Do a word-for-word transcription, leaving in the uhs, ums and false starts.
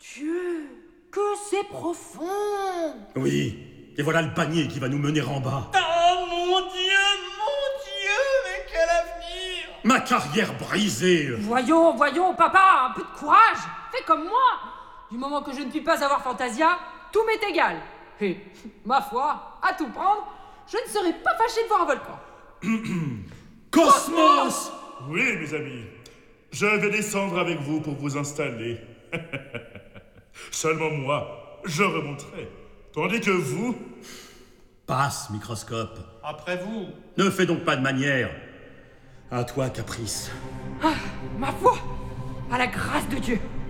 Dieu, que c'est profond! Oui, et voilà le panier qui va nous mener en bas. Oh mon Dieu, mon Dieu, mais quel avenir! Ma carrière brisée! Voyons, voyons, papa, un peu de courage! Fais comme moi! Du moment que je ne puis pas avoir Fantasia, tout m'est égal. Et, ma foi, à tout prendre, je ne serais pas fâché de voir un volcan. Cosmos! Oui, mes amis, je vais descendre avec vous pour vous installer. Seulement moi, je remonterai. Tandis que vous... Passe, microscope. Après vous. Ne fais donc pas de manière. À toi, Caprice. Ah, ma foi, à la grâce de Dieu.